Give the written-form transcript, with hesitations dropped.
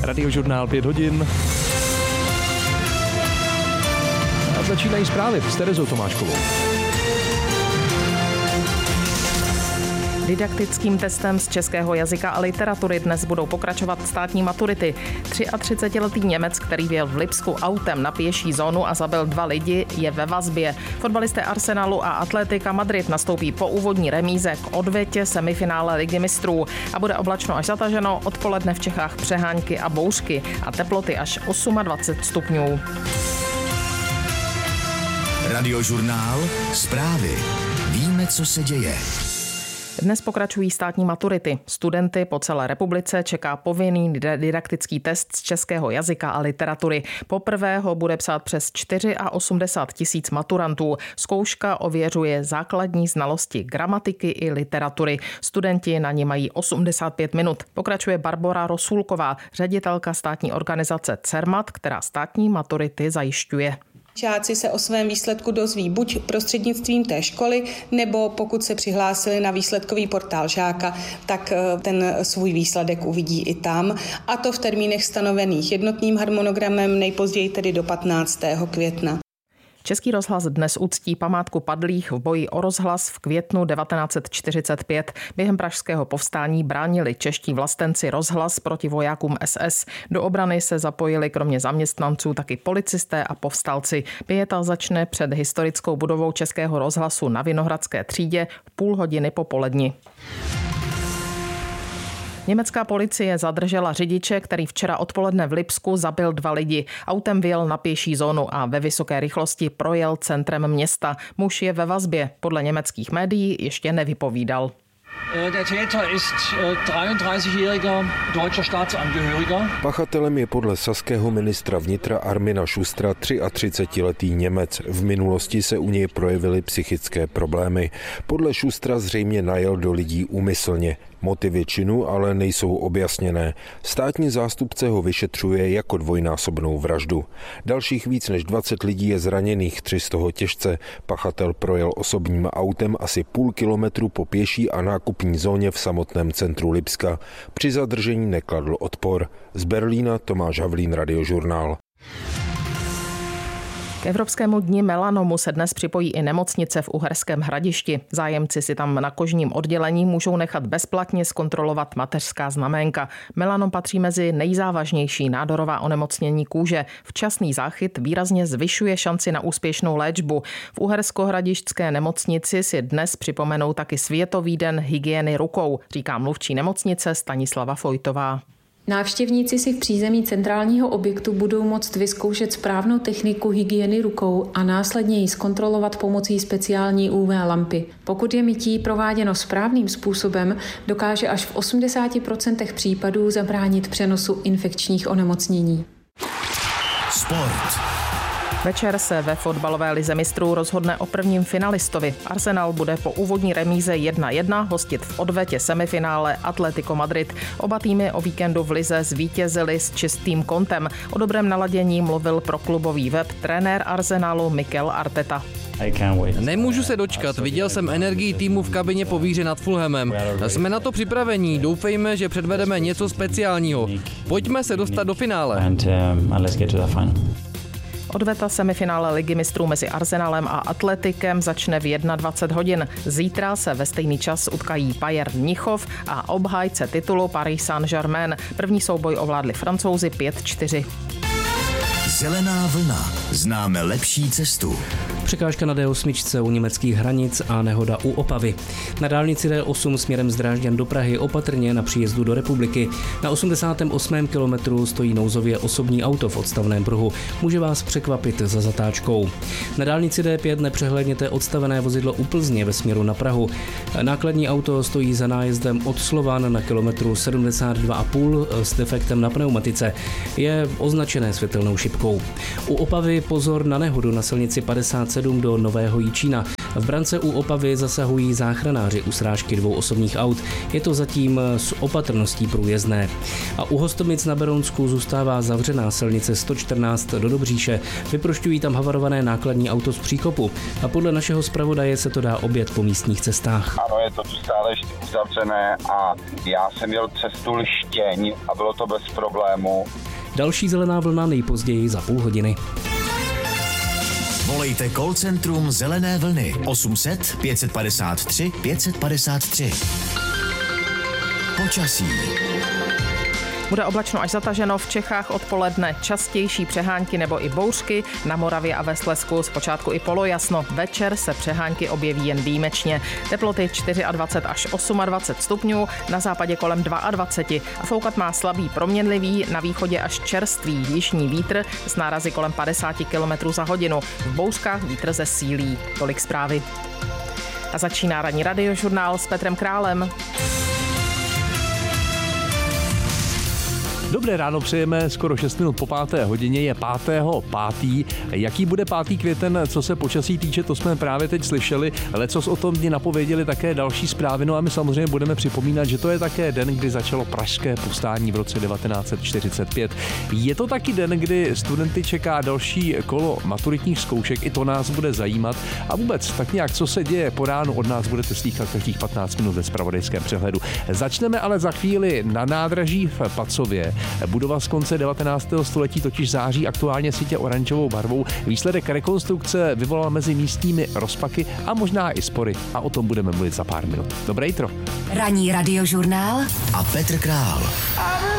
Radiožurnál 5 hodin. A začínají zprávy s Terezou Tomáškovou. Didaktickým testem z českého jazyka a literatury dnes budou pokračovat státní maturity. 33letý Němec, který vjel v Lipsku autem na pěší zónu a zabil 2 lidi, je ve vazbě. Fotbalisté Arsenalu a Atletika Madrid nastoupí po úvodní remíze k odvetě semifinále Ligy mistrů. A bude oblačno až zataženo, odpoledne v Čechách přehánky a bouřky a teploty až 28 stupňů. Radiožurnál, zprávy. Víme, co se děje. Dnes pokračují státní maturity. Studenty po celé republice čeká povinný didaktický test z českého jazyka a literatury. Poprvé ho bude psát přes 84 000 maturantů. Zkouška ověřuje základní znalosti gramatiky i literatury. Studenti na ní mají 85 minut. Pokračuje Barbora Rosulková, ředitelka státní organizace CERMAT, která státní maturity zajišťuje. Žáci se o svém výsledku dozví buď prostřednictvím té školy, nebo pokud se přihlásili na výsledkový portál žáka, tak ten svůj výsledek uvidí i tam. A to v termínech stanovených jednotným harmonogramem, nejpozději tedy do 15. května. Český rozhlas dnes uctí památku padlých v boji o rozhlas v květnu 1945. Během pražského povstání bránili čeští vlastenci rozhlas proti vojákům SS. Do obrany se zapojili kromě zaměstnanců taky policisté a povstalci. Pieta začne před historickou budovou Českého rozhlasu na Vinohradské třídě v 12:30 popoledni. Německá policie zadržela řidiče, který včera odpoledne v Lipsku zabil 2 lidi. Autem vjel na pěší zónu a ve vysoké rychlosti projel centrem města. Muž je ve vazbě. Podle německých médií ještě nevypovídal. Der Täter ist 33-jähriger deutscher Staatsangehöriger. Pachatelem je podle saského ministra vnitra Armina Schustera 33letý Němec. V minulosti se u něj projevily psychické problémy. Podle Schustera zřejmě najel do lidí úmyslně. Motivy činu ale nejsou objasněné. Státní zástupce ho vyšetřuje jako dvojnásobnou vraždu. Dalších víc než 20 lidí je zraněných, 3 z toho těžce. Pachatel projel osobním autem asi půl kilometru po pěší a nákupní zóně v samotném centru Lipska. Při zadržení nekladl odpor. Z Berlína Tomáš Havlín, Radiožurnál. K Evropskému dni melanomu se dnes připojí i nemocnice v Uherském Hradišti. Zájemci si tam na kožním oddělení můžou nechat bezplatně zkontrolovat mateřská znaménka. Melanom patří mezi nejzávažnější nádorová onemocnění kůže. Včasný záchyt výrazně zvyšuje šanci na úspěšnou léčbu. V Uherskohradišťské nemocnici si dnes připomenou taky Světový den hygieny rukou, říká mluvčí nemocnice Stanislava Fojtová. Návštěvníci si v přízemí centrálního objektu budou moct vyzkoušet správnou techniku hygieny rukou a následně ji zkontrolovat pomocí speciální UV lampy. Pokud je mytí prováděno správným způsobem, dokáže až v 80% případů zabránit přenosu infekčních onemocnění. Sport. Večer se ve fotbalové lize mistrů rozhodne o prvním finalistovi. Arsenal bude po úvodní remíze 1:1 hostit v odvetě semifinále Atlético Madrid. Oba týmy o víkendu v lize zvítězili s čistým kontem. O dobrém naladění mluvil pro klubový web trenér Arsenalu Mikel Arteta. Nemůžu se dočkat, viděl jsem energii týmu v kabině po výhře nad Fulhamem. Jsme na to připravení, doufejme, že předvedeme něco speciálního. Pojďme se dostat do finále. Odveta semifinále Ligy mistrů mezi Arsenalem a Atletikem začne v 21 hodin. Zítra se ve stejný čas utkají Bayern Mnichov a obhájce titulu Paris Saint-Germain. První souboj ovládli Francouzi 5-4. Zelená vlna. Známe lepší cestu. Překážka na D8 u německých hranic a nehoda u Opavy. Na dálnici D8 směrem z Drážďan do Prahy opatrně na příjezdu do republiky. Na 88. kilometru stojí nouzově osobní auto v odstavném pruhu. Může vás překvapit za zatáčkou. Na dálnici D5 nepřehlédněte odstavené vozidlo u Plzně ve směru na Prahu. Nákladní auto stojí za nájezdem od Slovan na kilometru 72,5 s defektem na pneumatice. Je označené světelnou šipkou. U Opavy pozor na nehodu na silnici 57 7 do Nového Jičína. V brance u Opavy zasahují záchranáři u srážky 2 osobních aut. Je to zatím s opatrností průjezdné. A u Hostomic na Berounsku zůstává zavřená silnice 114 do Dobříše. Vyprošťují tam havarované nákladní auto z příkopu. A podle našeho zpravodaje se to dá objet po místních cestách. Ano, je to tu stále ještě uzavřené a já jsem měl cestu Lištěň a bylo to bez problému. Další zelená vlna nejpozději za půl hodiny. Volejte call centrum Zelené vlny 800 553 553. Počasí. Bude oblačno až zataženo, v Čechách odpoledne častější přehánky nebo i bouřky, na Moravě a ve Slezsku zpočátku i polojasno. Večer se přehánky objeví jen výjimečně. Teploty 24 až 28 stupňů, na západě kolem 22 a foukat má slabý proměnlivý, na východě až čerstvý jižní vítr s nárazy kolem 50 km za hodinu. V bouřkách vítr zesílí. Tolik zprávy. A začíná ranní radiožurnál s Petrem Králem. Dobré ráno přejeme, skoro 6 minut po 5. hodině, je 5. Jaký bude 5. květen, co se počasí týče, to jsme právě teď slyšeli. Lecos o tom dni napověděli také další zprávy, no a my samozřejmě budeme připomínat, že to je také den, kdy začalo pražské povstání v roce 1945. Je to taky den, kdy studenty čeká další kolo maturitních zkoušek, i to nás bude zajímat. A vůbec tak nějak, co se děje po ránu, od nás budete slýchat každých 15 minut ve zpravodajském přehledu. Začneme ale za chvíli na nádraží v Pacově. Budova z konce 19. století totiž září aktuálně sítě oranžovou barvou. Výsledek rekonstrukce vyvolal mezi místními rozpaky a možná i spory. A o tom budeme mluvit za pár minut. Dobré jitro. Ranní radiožurnál a Petr Král.